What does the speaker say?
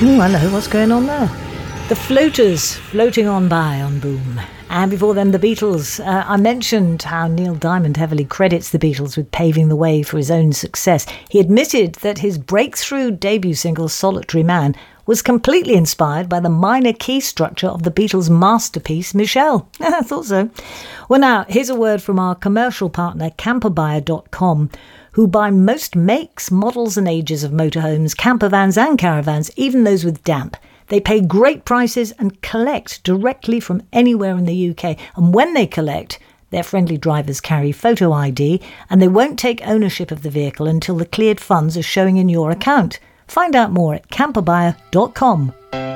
I know what's going on there. The Floaters, floating on by on Boom. And before them, the Beatles. I mentioned how Neil Diamond heavily credits the Beatles with paving the way for his own success. He admitted that his breakthrough debut single, Solitary Man, was completely inspired by the minor key structure of the Beatles' masterpiece, Michelle. I thought so. Well, now, here's a word from our commercial partner, camperbuyer.com, who buy most makes, models and ages of motorhomes, campervans and caravans, even those with damp. They pay great prices and collect directly from anywhere in the UK. And when they collect, their friendly drivers carry photo ID and they won't take ownership of the vehicle until the cleared funds are showing in your account. Find out more at camperbuyer.com.